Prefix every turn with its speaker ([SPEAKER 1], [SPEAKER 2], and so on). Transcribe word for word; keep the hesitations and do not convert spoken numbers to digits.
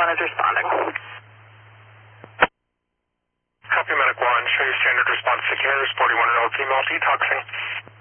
[SPEAKER 1] one is responding.
[SPEAKER 2] Copy Medic one, show you standard response to care, forty-one year old female detoxing.